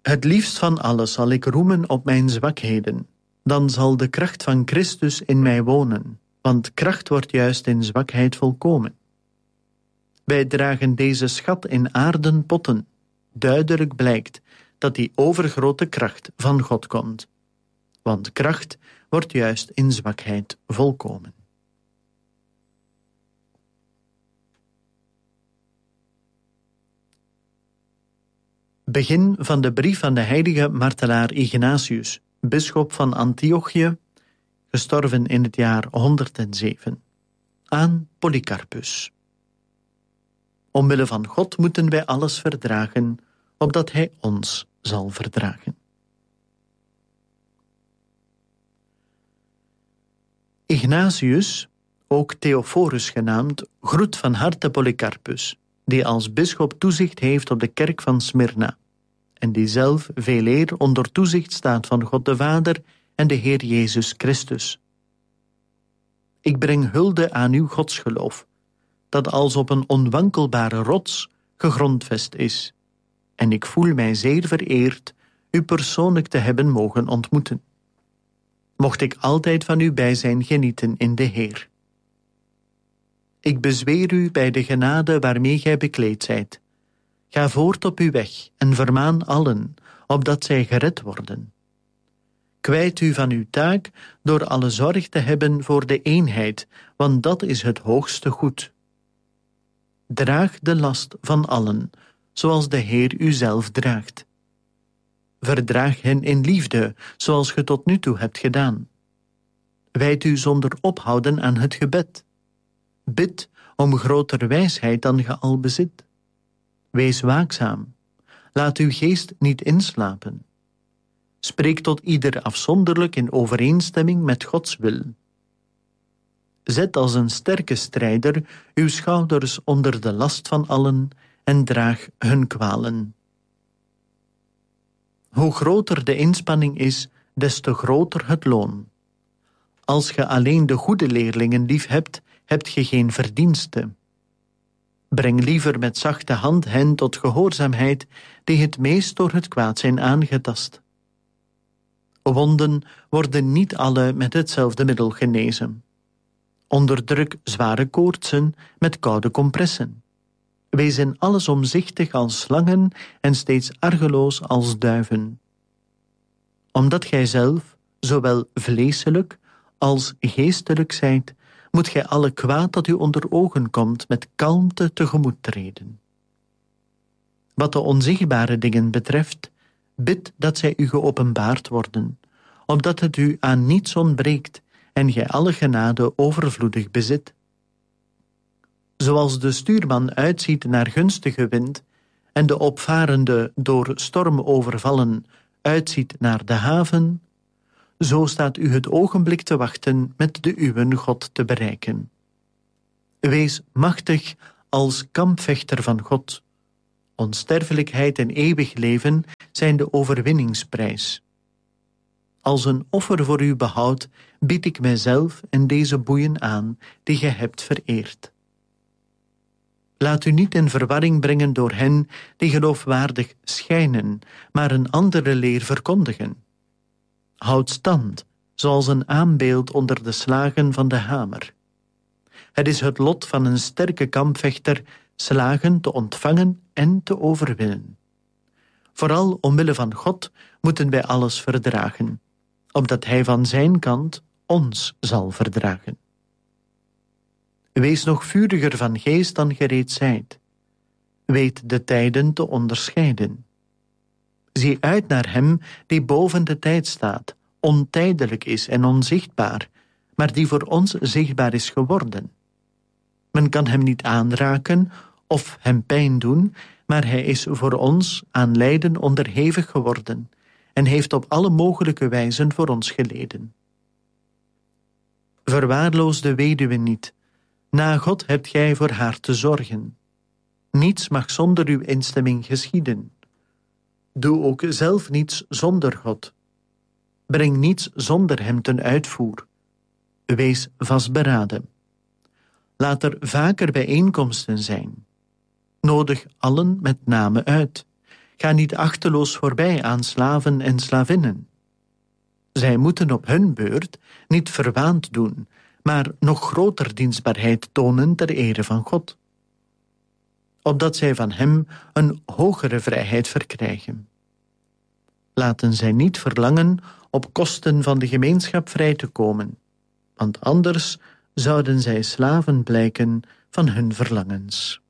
Het liefst van alles zal ik roemen op mijn zwakheden. Dan zal de kracht van Christus in mij wonen, want kracht wordt juist in zwakheid volkomen. Wij dragen deze schat in aarden potten. Duidelijk blijkt dat die overgrote kracht van God komt. Want kracht wordt juist in zwakheid volkomen. Begin van de brief van de heilige martelaar Ignatius, bisschop van Antiochië, gestorven in het jaar 107, aan Polycarpus. Omwille van God moeten wij alles verdragen, opdat Hij ons zal verdragen. Ignatius, ook Theophorus genaamd, groet van harte Polycarpus, die als bisschop toezicht heeft op de kerk van Smyrna, en die zelf veeleer onder toezicht staat van God de Vader en de Heer Jezus Christus. Ik breng hulde aan uw godsgeloof, dat als op een onwankelbare rots gegrondvest is, en ik voel mij zeer vereerd u persoonlijk te hebben mogen ontmoeten. Mocht ik altijd van uw bijzijn genieten in de Heer. Ik bezweer u bij de genade waarmee gij bekleed zijt. Ga voort op uw weg en vermaan allen, opdat zij gered worden. Kwijt u van uw taak door alle zorg te hebben voor de eenheid, want dat is het hoogste goed. Draag de last van allen, zoals de Heer u zelf draagt. Verdraag hen in liefde, zoals ge tot nu toe hebt gedaan. Wijd u zonder ophouden aan het gebed. Bid om grotere wijsheid dan ge al bezit. Wees waakzaam. Laat uw geest niet inslapen. Spreek tot ieder afzonderlijk in overeenstemming met Gods wil. Zet als een sterke strijder uw schouders onder de last van allen en draag hun kwalen. Hoe groter de inspanning is, des te groter het loon. Als ge alleen de goede leerlingen lief hebt, hebt ge geen verdienste. Breng liever met zachte hand hen tot gehoorzaamheid die het meest door het kwaad zijn aangetast. Wonden worden niet alle met hetzelfde middel genezen. Onderdruk zware koortsen met koude compressen. Wees in alles omzichtig als slangen en steeds argeloos als duiven. Omdat gij zelf, zowel vleeselijk als geestelijk zijt, moet gij alle kwaad dat u onder ogen komt met kalmte tegemoet treden. Wat de onzichtbare dingen betreft, bid dat zij u geopenbaard worden, opdat het u aan niets ontbreekt en gij alle genade overvloedig bezit. Zoals de stuurman uitziet naar gunstige wind en de opvarende door storm overvallen uitziet naar de haven, zo staat u het ogenblik te wachten met de uwen God te bereiken. Wees machtig als kampvechter van God. Onsterfelijkheid en eeuwig leven zijn de overwinningsprijs. Als een offer voor uw behoud bied ik mijzelf en deze boeien aan die gij hebt vereerd. Laat u niet in verwarring brengen door hen die geloofwaardig schijnen, maar een andere leer verkondigen. Houd stand, zoals een aanbeeld onder de slagen van de hamer. Het is het lot van een sterke kampvechter slagen te ontvangen en te overwinnen. Vooral omwille van God moeten wij alles verdragen, opdat Hij van zijn kant ons zal verdragen. Wees nog vuriger van geest dan ge reeds zijt. Weet de tijden te onderscheiden. Zie uit naar hem die boven de tijd staat, ontijdelijk is en onzichtbaar, maar die voor ons zichtbaar is geworden. Men kan hem niet aanraken of hem pijn doen, maar hij is voor ons aan lijden onderhevig geworden en heeft op alle mogelijke wijzen voor ons geleden. Verwaarloos de weduwe niet. Na God hebt gij voor haar te zorgen. Niets mag zonder uw instemming geschieden. Doe ook zelf niets zonder God. Breng niets zonder hem ten uitvoer. Wees vastberaden. Laat er vaker bijeenkomsten zijn. Nodig allen met name uit. Ga niet achteloos voorbij aan slaven en slavinnen. Zij moeten op hun beurt niet verwaand doen, maar nog groter dienstbaarheid tonen ter ere van God, opdat zij van hem een hogere vrijheid verkrijgen. Laten zij niet verlangen op kosten van de gemeenschap vrij te komen, want anders zouden zij slaven blijken van hun verlangens.